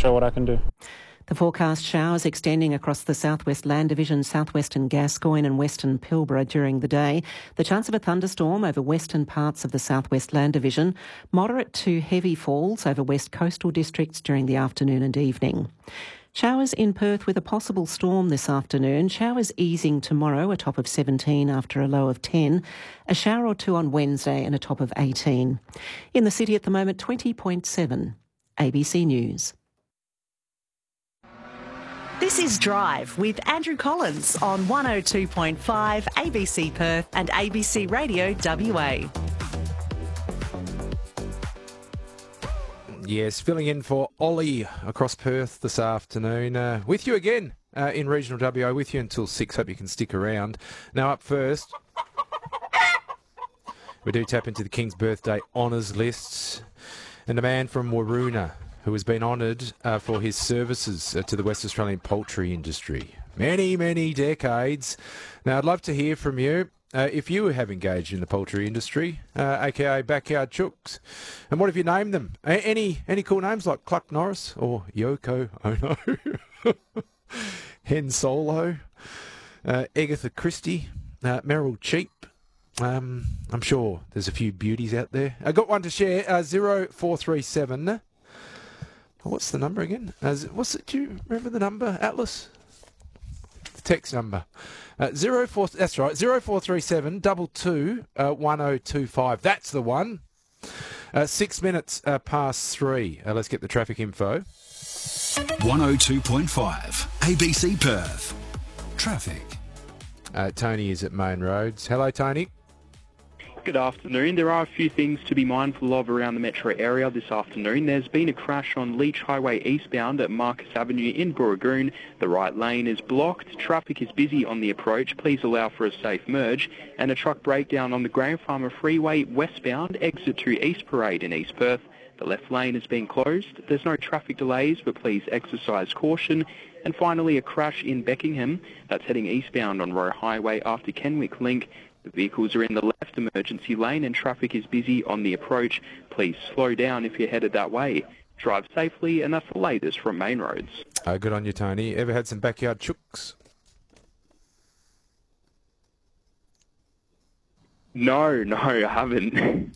show what I can do. The forecast showers extending across the Southwest Land Division, southwestern Gascoyne and western Pilbara during the day. The chance of a thunderstorm over western parts of the Southwest Land Division. Moderate to heavy falls over west coastal districts during the afternoon and evening. Showers in Perth with a possible storm this afternoon. Showers easing tomorrow, a top of 17 after a low of 10. A shower or two on Wednesday and a top of 18. In the city at the moment, 20.7. ABC News. This is Drive with Andrew Collins on 102.5 ABC Perth and ABC Radio WA. Yes, filling in for Ollie across Perth this afternoon. With you again in Regional WA, with you until 6. Hope you can stick around. Now up first, we do tap into the King's Birthday honours lists. And a man from Waroona who has been honoured for his services to the West Australian poultry industry. Many, many decades. Now, I'd love to hear from you if you have engaged in the poultry industry, aka backyard chooks. And what have you named them? Any cool names like Cluck Norris or Yoko Ono? Hen Solo, Agatha Christie, Meryl Cheap. I'm sure there's a few beauties out there. I got one to share, 0437... What's the number again? Do you remember the number, Atlas? The text number. that's right, 0437 22 1025. That's the one. 6 minutes past 3. Let's get the traffic info. 102.5 ABC Perth. Traffic. Tony is at Main Roads. Hello, Tony. Good afternoon. There are a few things to be mindful of around the metro area this afternoon. There's been a crash on Leach Highway eastbound at Marcus Avenue in Booragoon. The right lane is blocked. Traffic is busy on the approach. Please allow for a safe merge. And a truck breakdown on the Graham Farmer Freeway westbound, exit to East Parade in East Perth. The left lane has been closed. There's no traffic delays, but please exercise caution. And finally, a crash in Beckingham. That's heading eastbound on Roe Highway after Kenwick Link. The vehicles are in the left emergency lane and traffic is busy on the approach. Please slow down if you're headed that way. Drive safely, and that's the latest from Main Roads. Good on you, Tony. Ever had some backyard chooks? No, I haven't.